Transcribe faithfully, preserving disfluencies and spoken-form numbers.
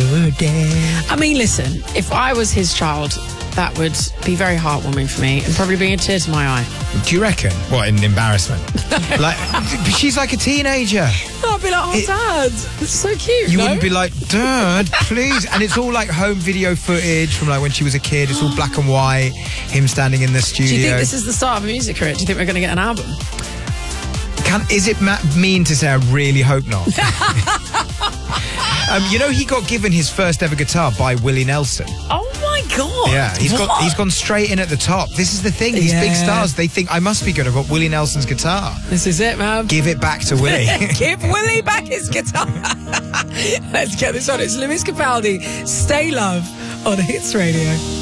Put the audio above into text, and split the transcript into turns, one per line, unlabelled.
your dad.
I mean, listen, if I was his child, that would be very heartwarming for me and probably bring a tear to my eye.
Do you reckon? What, in embarrassment? Like, she's like a teenager.
I'd be like, oh,
It-
Dad, it's so cute.
You
no?
wouldn't be like, Dad, please. And it's all like home video footage from like when she was a kid. It's all black and white. Him standing in the studio.
Do you think this is the start of a music career? Do you think we're going to get an album?
Can, is it ma- mean to say I really hope not? um, you know, he got given his first ever guitar by Willie Nelson.
Oh my God.
Yeah, he's
What?
got he's gone straight in at the top. This is the thing. These big
Yeah.
stars, they think I must be good. I've got Willie Nelson's guitar.
This is it, man.
Give it back to Willie.
Give Willie back his guitar. Let's get this on. It's Lewis Capaldi. Stay Love on Hits Radio.